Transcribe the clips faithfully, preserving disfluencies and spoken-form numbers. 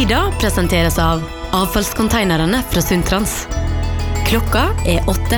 Tida presenteres av avfallskonteinerne fra Sundtrans. Klokka er åtte.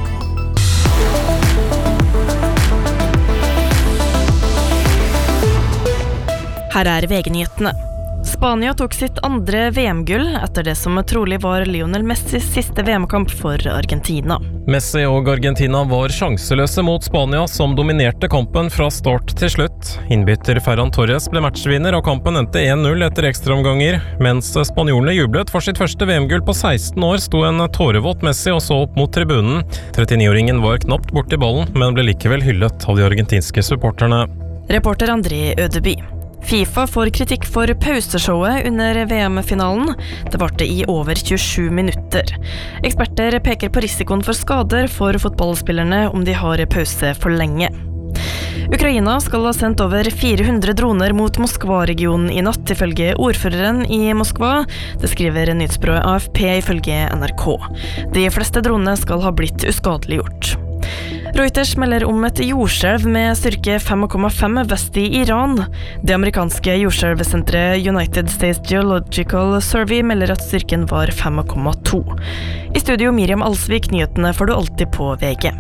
Her er V G-nyhetene. Spania tok sitt andre V M-gull etter det som trolig var Lionel Messis siste V M-kamp for Argentina. Messi og Argentina var sjanseløse mot Spania, som dominerte kampen fra start til slutt. Innbytter Ferran Torres ble matchvinner, og kampen endte en null etter ekstraomganger. Mens spanjolene jublet for sitt første V M-gull på seksten år, sto en tårevåt Messi og så opp mot tribunen. trettini-åringen var knapt borti ballen, men ble likevel hyllet av de argentinske supporterne. Reporter André Ødeby. FIFA får kritikk for pauseshowet under V M-finalen. Det varte i over tjuesju minutter. Eksperter peker på risikoen for skader for fotballspillerne om de har pause for lenge. Ukraina skal ha sendt over fire hundre droner mot Moskva-regionen i natt, ifølge ordføreren i Moskva. Det skriver nyhetsbyrået A F P ifølge N R K. De fleste dronene skal ha blitt uskadeliggjort. Reuters melder om et jordskjelv med styrke fem komma fem vest i Iran. Det amerikanske jordskjelvsenteret United States Geological Survey melder at styrken var fem komma to. I studio Miriam Alsvik, nyhetene får du alltid på V G.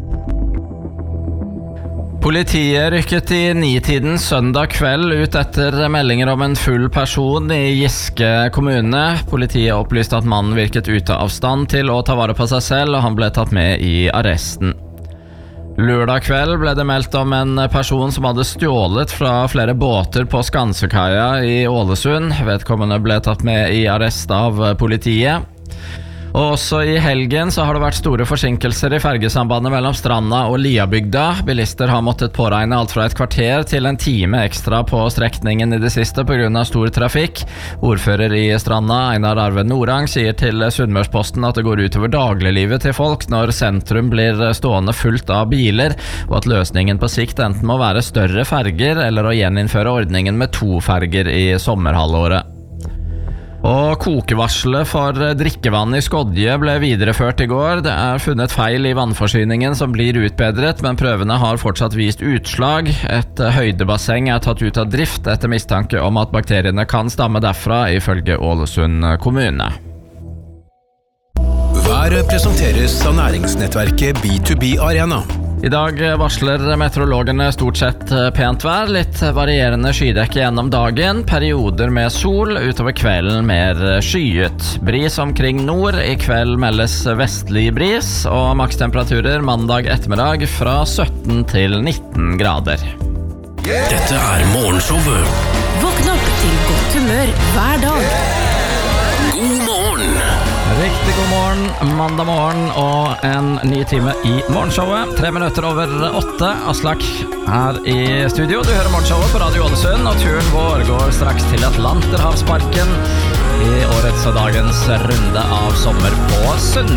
Politiet rykket i nitiden søndag kveld ut etter meldinger om en full person i Giske kommune. Politiet opplyste at mannen virket ute av stand til å ta vare på seg selv, og han ble tatt med i arresten. Lørdag kveld ble det meldt om en person som hadde stjålet fra flere båter på Skansekaia i Ålesund. Vedkommende ble tatt med i arrest av politiet. Og også i helgen så har det vært store forsinkelser i fergesambandet mellom Stranda og Liabygda. Bilister har måttet påregne alt fra et kvarter til en time ekstra på strekningen i det siste på grunn av stor trafikk. Ordfører i Stranda, Einar Arve Norang, sier til Sunnmørsposten at det går utover dagliglivet til folk når sentrum blir stående fullt av biler, og at løsningen på sikt enten må være større ferger eller å gjeninnføre ordningen med to ferger i sommerhalvåret. Og kokevarselet for drikkevann i Skodje ble videreført i går. Det er funnet feil i vannforsyningen som blir utbedret, men prøvene har fortsatt vist utslag. Et høydebasseng er tatt ut av drift etter mistanke om at bakteriene kan stamme derfra, ifølge Ålesund kommune. Været presenteres av næringsnettverket B to B Arena. I dag varsler meteorologene stort sett pent vær, litt varierende skydekke gjennom dagen, perioder med sol, utover kvelden mer skyet. Bris omkring nord, i kveld meldes vestlig bris, og makstemperaturer mandag ettermiddag fra sytten til nitten grader. Dette er morgenshowet. Våkn opp til godt humør hver dag. God morgen. Riktig god morgen, mandag morgen og en ny time i morgenshowet. Tre minutter over åtte. Aslak er i studio. Du hører morgenshowet på Radio Ålesund, og turen vår går straks til Atlanterhavsparken i årets og dagens runde av sommer på Sund.